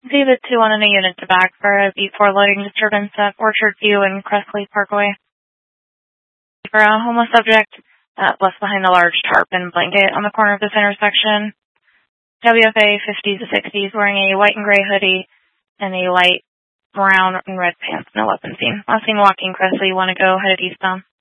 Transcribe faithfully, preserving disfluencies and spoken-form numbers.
David two one in a unit to back for a beat four loading disturbance at Orchard View and Crestley Parkway. For a homeless subject uh, left behind a large tarp and blanket on the corner of this intersection. W F A fifties to sixties wearing a white and gray hoodie and a light brown and red pants. No weapon seen. Last seen walking Crestley, want to go headed eastbound.